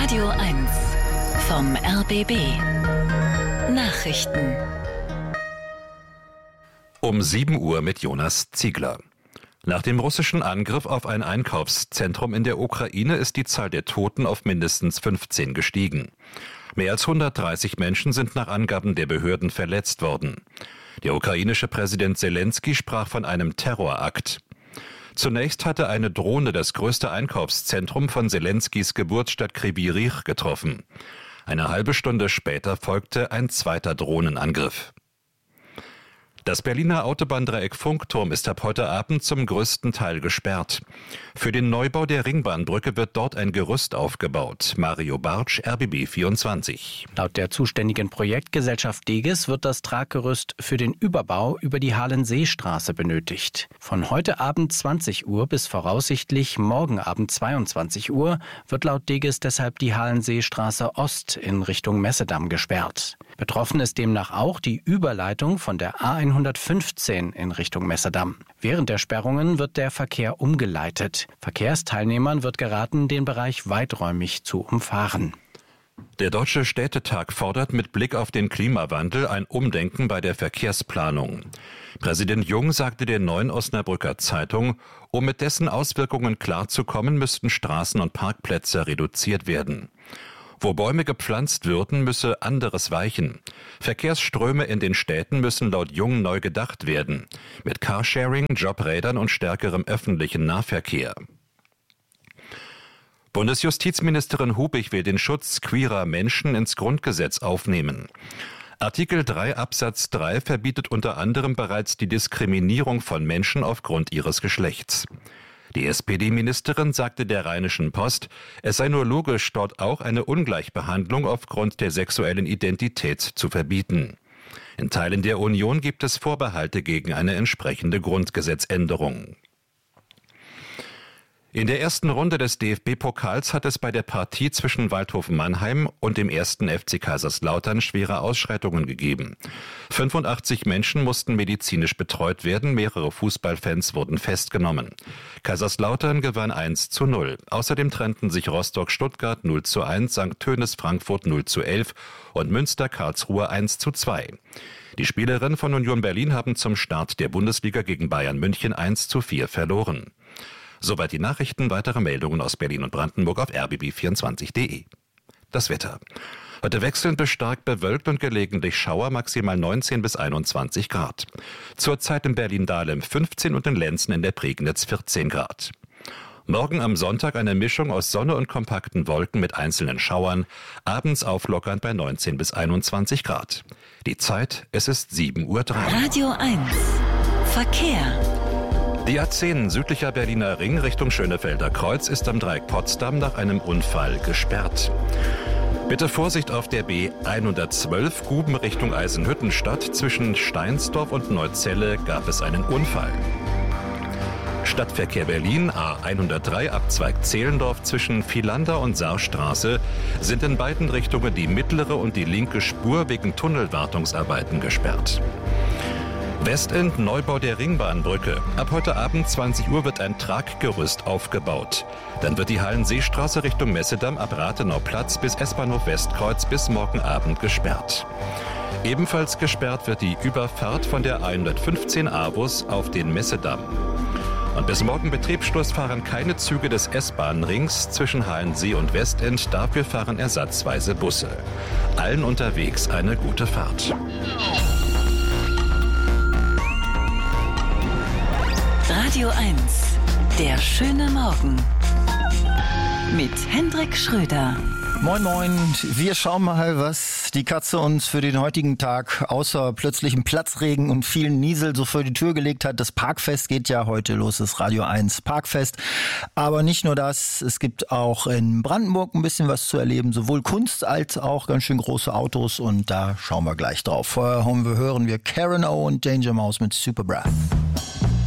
Radio 1 vom RBB Nachrichten. Um 7 Uhr mit Jonas Ziegler. Nach dem russischen Angriff auf ein Einkaufszentrum in der Ukraine ist die Zahl der Toten auf mindestens 15 gestiegen. Mehr als 130 Menschen sind nach Angaben der Behörden verletzt worden. Der ukrainische Präsident Selenskyj sprach von einem Terrorakt. Zunächst hatte eine Drohne das größte Einkaufszentrum von Selenskys Geburtsstadt Kryvyi Rih getroffen. Eine halbe Stunde später folgte ein zweiter Drohnenangriff. Das Berliner Autobahndreieck Funkturm ist ab heute Abend zum größten Teil gesperrt. Für den Neubau der Ringbahnbrücke wird dort ein Gerüst aufgebaut. Mario Bartsch, RBB 24. Laut der zuständigen Projektgesellschaft Deges wird das Traggerüst für den Überbau über die Halenseestraße benötigt. Von heute Abend 20 Uhr bis voraussichtlich morgen Abend 22 Uhr wird laut Deges deshalb die Halenseestraße Ost in Richtung Messedamm gesperrt. Betroffen ist demnach auch die Überleitung von der A115 in Richtung Messedamm. Während der Sperrungen wird der Verkehr umgeleitet. Verkehrsteilnehmern wird geraten, den Bereich weiträumig zu umfahren. Der Deutsche Städtetag fordert mit Blick auf den Klimawandel ein Umdenken bei der Verkehrsplanung. Präsident Jung sagte der Neuen Osnabrücker Zeitung, um mit dessen Auswirkungen klarzukommen, müssten Straßen und Parkplätze reduziert werden. Wo Bäume gepflanzt würden, müsse anderes weichen. Verkehrsströme in den Städten müssen laut Jung neu gedacht werden. Mit Carsharing, Jobrädern und stärkerem öffentlichen Nahverkehr. Bundesjustizministerin Hubig will den Schutz queerer Menschen ins Grundgesetz aufnehmen. Artikel 3 Absatz 3 verbietet unter anderem bereits die Diskriminierung von Menschen aufgrund ihres Geschlechts. Die SPD-Ministerin sagte der Rheinischen Post, es sei nur logisch, dort auch eine Ungleichbehandlung aufgrund der sexuellen Identität zu verbieten. In Teilen der Union gibt es Vorbehalte gegen eine entsprechende Grundgesetzänderung. In der ersten Runde des DFB-Pokals hat es bei der Partie zwischen Waldhof Mannheim und dem 1. FC Kaiserslautern schwere Ausschreitungen gegeben. 85 Menschen mussten medizinisch betreut werden, mehrere Fußballfans wurden festgenommen. Kaiserslautern gewann 1:0. Außerdem trennten sich Rostock-Stuttgart 0:1, St. Tönis Frankfurt 0:11 und Münster-Karlsruhe 1:2. Die Spielerinnen von Union Berlin haben zum Start der Bundesliga gegen Bayern München 1:4 verloren. Soweit die Nachrichten, weitere Meldungen aus Berlin und Brandenburg auf rbb24.de. Das Wetter. Heute wechselnd bis stark bewölkt und gelegentlich Schauer, maximal 19 bis 21 Grad. Zurzeit in Berlin-Dahlem 15 und in Lenzen in der Prignitz 14 Grad. Morgen am Sonntag eine Mischung aus Sonne und kompakten Wolken mit einzelnen Schauern, abends auflockernd bei 19 bis 21 Grad. Die Zeit, es ist 7:03 Uhr. Radio 1 Verkehr. Die A10 südlicher Berliner Ring Richtung Schönefelder Kreuz ist am Dreieck Potsdam nach einem Unfall gesperrt. Bitte Vorsicht auf der B112 Guben Richtung Eisenhüttenstadt. Zwischen Steinsdorf und Neuzelle gab es einen Unfall. Stadtverkehr Berlin, A103 Abzweig Zehlendorf zwischen Vielander und Saarstraße sind in beiden Richtungen die mittlere und die linke Spur wegen Tunnelwartungsarbeiten gesperrt. Westend Neubau der Ringbahnbrücke. Ab heute Abend 20 Uhr wird ein Traggerüst aufgebaut. Dann wird die Halenseestraße Richtung Messedamm ab Rathenauplatz bis S-Bahnhof Westkreuz bis morgen Abend gesperrt. Ebenfalls gesperrt wird die Überfahrt von der 115 Avus auf den Messedamm. Und bis morgen Betriebsschluss fahren keine Züge des S-Bahn-Rings zwischen Halensee und Westend. Dafür fahren ersatzweise Busse. Allen unterwegs eine gute Fahrt. Radio 1, der schöne Morgen. Mit Hendrik Schröder. Moin moin, wir schauen mal, was die Katze uns für den heutigen Tag außer plötzlichem Platzregen und vielen Niesel so vor die Tür gelegt hat. Das Parkfest geht ja heute los, das Radio 1 Parkfest. Aber nicht nur das, es gibt auch in Brandenburg ein bisschen was zu erleben, sowohl Kunst als auch ganz schön große Autos und da schauen wir gleich drauf. Vorher hören wir Karen O und Danger Mouse mit Super Breath.